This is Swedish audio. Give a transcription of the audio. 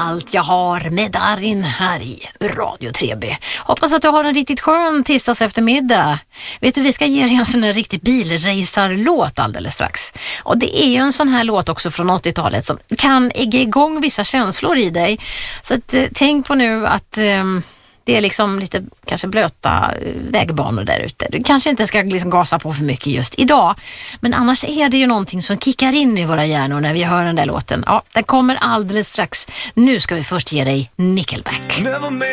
Allt jag har med Darin här i Radio 3B. Hoppas att du har en riktigt skön tisdags eftermiddag. Vet du, vi ska ge dig en sån här riktig bilracerlåt alldeles strax. Och det är ju en sån här låt också från 80-talet som kan ägga igång vissa känslor i dig. Så att, tänk på nu att det är liksom lite kanske blöta vägbanor där ute. Du kanske inte ska liksom gasa på för mycket just idag. Men annars är det ju någonting som kickar in i våra hjärnor när vi hör den där låten. Ja, den kommer alldeles strax. Nu ska vi först ge dig Nickelback.